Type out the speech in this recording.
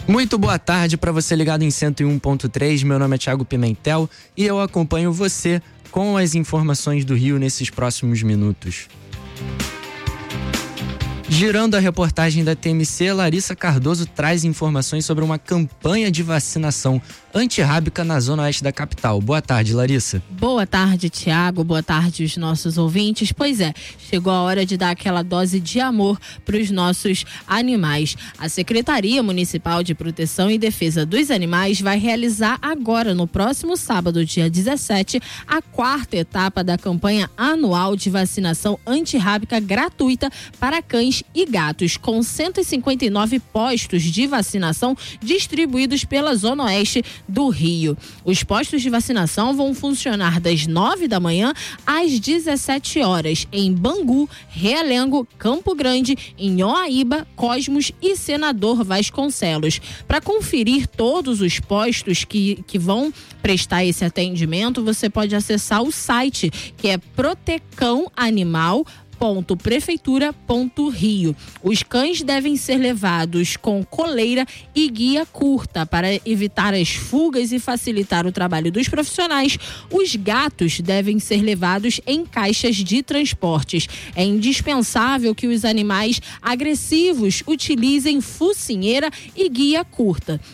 Muito boa tarde para você ligado em 101.3. Meu nome é Thiago Pimentel e eu acompanho você com as informações do Rio nesses próximos minutos. Girando a reportagem da TMC, Larissa Cardoso traz informações sobre uma campanha de vacinação antirrábica na zona oeste da capital. Boa tarde, Larissa. Boa tarde, Thiago. Boa tarde, os nossos ouvintes. Pois é, chegou a hora de dar aquela dose de amor para os nossos animais. A Secretaria Municipal de Proteção e Defesa dos Animais vai realizar agora, no próximo sábado, dia 17, a 4ª etapa da campanha anual de vacinação antirrábica gratuita para cães e gatos, com 159 postos de vacinação distribuídos pela Zona Oeste do Rio. Os postos de vacinação vão funcionar das 9 da manhã às 17 horas em Bangu, Realengo, Campo Grande, Inhoaíba, Cosmos e Senador Vasconcelos. Para conferir todos os postos que vão prestar esse atendimento, você pode acessar o site, que é protecãoanimal.prefeitura.rio. Os cães devem ser levados com coleira e guia curta para evitar as fugas e facilitar o trabalho dos profissionais. Os gatos devem ser levados em caixas de transportes. É indispensável que os animais agressivos utilizem focinheira e guia curta.